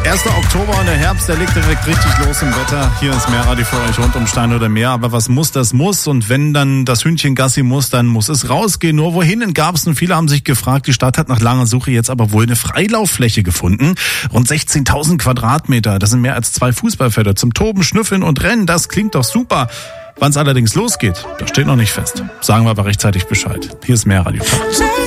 1. Oktober und der Herbst, der legt direkt richtig los im Wetter. Hier ist Meerradio für euch rund um Stein oder Meer. Aber was muss, das muss. Und wenn dann das Hündchen Gassi muss, dann muss es rausgehen. Nur wohin in Garbsen? Viele haben sich gefragt, die Stadt hat nach langer Suche jetzt aber wohl eine Freilauffläche gefunden. Rund 16.000 Quadratmeter. Das sind mehr als 2 Fußballfelder zum Toben, Schnüffeln und Rennen. Das klingt doch super. Wann es allerdings losgeht, das steht noch nicht fest. Sagen wir aber rechtzeitig Bescheid. Hier ist Meerradio.